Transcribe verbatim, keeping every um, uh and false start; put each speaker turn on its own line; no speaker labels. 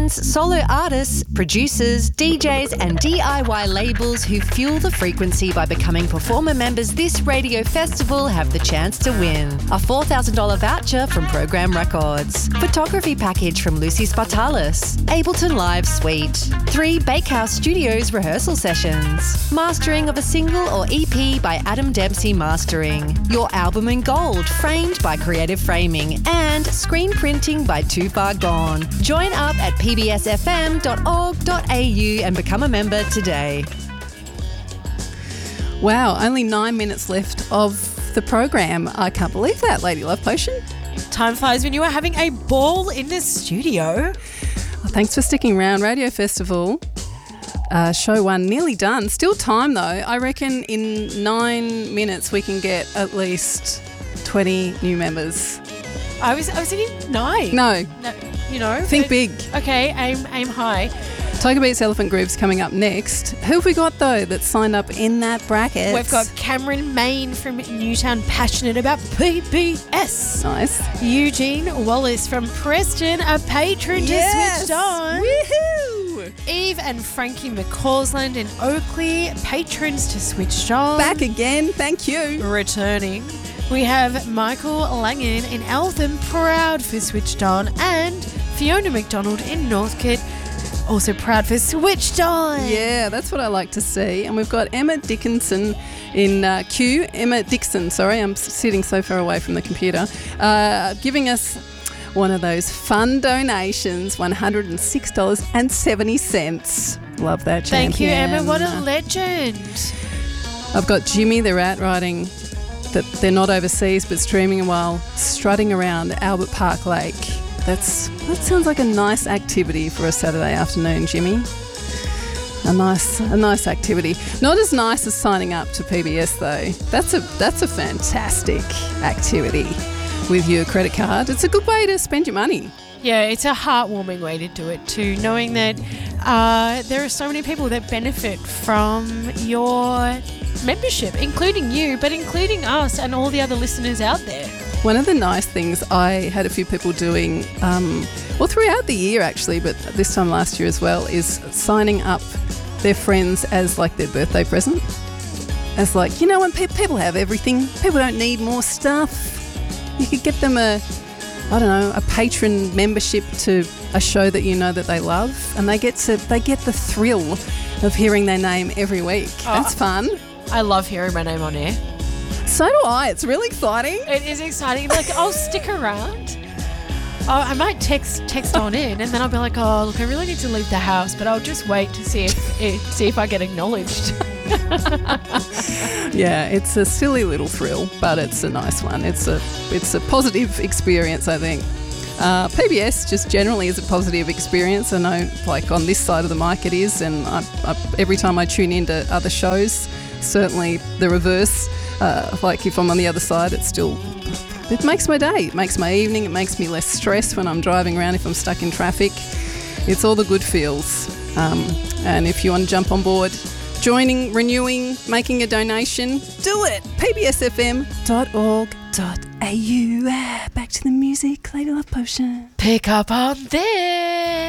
musicians, solo artists, producers, D Js and D I Y labels who fuel the frequency by becoming performer members this radio festival have the chance to win a four thousand dollars voucher from Program Records, photography package from Lucy Spartalis, Ableton Live Suite, three Bakehouse Studios rehearsal sessions, mastering of a single or E P by Adam Dempsey Mastering, your album in gold framed by Creative Framing, and screen printing by Too Far Gone. Join up at p b s f m dot org dot a u and become a member today.
Wow, only nine minutes left of the program. I can't believe that, Lady Love Potion.
Time flies when you are having a ball in the studio.
Well, thanks for sticking around. Radio Festival, uh, show one nearly done. Still time though. I reckon in nine minutes we can get at least twenty new members.
I was I was thinking nine.
No.
no you know.
Think
but,
big.
Okay, aim aim high.
Tiger Beats Elephant Groove's coming up next. Who have we got though that's signed up in that bracket?
We've got Cameron Main from Newtown, passionate about P B S.
Nice.
Eugene Wallace from Preston, a patron
Yes.
to Switched On.
Woohoo!
Eve and Frankie McCausland in Oakley, patrons to Switched On.
Back again, thank you.
Returning, we have Michael Langan in Eltham, proud for Switched On, and Fiona McDonald in Northcote, also proud for Switched On.
Yeah, that's what I like to see. And we've got Emma Dickinson in uh, Q. Emma Dixon, sorry, I'm sitting so far away from the computer, uh, giving us one of those fun donations, one hundred six dollars and seventy cents. Love that champion.
Thank you, Emma. What a legend.
I've got Jimmy, the rat, writing that they're not overseas but streaming while strutting around Albert Park Lake. That's that sounds like a nice activity for a Saturday afternoon, Jimmy. A nice, a nice activity. Not as nice as signing up to P B S though. That's a that's a fantastic activity with your credit card. It's a good way to spend your money.
Yeah, it's a heartwarming way to do it too, knowing that uh, there are so many people that benefit from your membership, including you, but including us and all the other listeners out there.
One of the nice things I had a few people doing, um, well, throughout the year actually, but this time last year as well, is signing up their friends as like their birthday present. As like, you know, when pe- people have everything, people don't need more stuff. You could get them a, I don't know, a patron membership to a show that you know that they love, and they get to they get the thrill of hearing their name every week.
Oh,
That's fun.
I love hearing my name on air.
So do I. It's really exciting.
It is exciting. Like, I'll stick around. Oh, I might text text on in, and then I'll be like, oh, look, I really need to leave the house, but I'll just wait to see if, if see if I get acknowledged.
Yeah, it's a silly little thrill, but it's a nice one. It's a it's a positive experience, I think. Uh, P B S just generally is a positive experience. I know, like on this side of the mic it is, and I, I, every time I tune into other shows, certainly the reverse. Uh, like if I'm on the other side, it's still, it makes my day. It makes my evening. It makes me less stressed when I'm driving around if I'm stuck in traffic. It's all the good feels. Um, and if you want to jump on board, joining, renewing, making a donation, do it. p b s f m dot org dot a u. Ah, back to the music, Lady Love Potion.
Pick up on this.